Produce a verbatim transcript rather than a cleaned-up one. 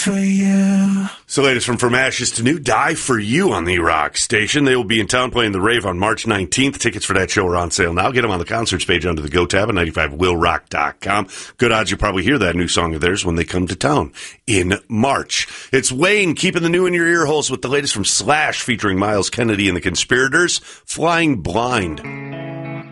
for you. So latest from From Ashes to New, Die For You on the Rock Station. They will be in town playing the Rave on March nineteenth. Tickets for that show are on sale now. Get them on the concerts page under the Go tab at ninety-five will rock dot com. Good odds you'll probably hear that new song of theirs when they come to town in March. It's Wayne keeping the new in your ear holes with the latest from Slash featuring Miles Kennedy and the Conspirators, Flying Blind.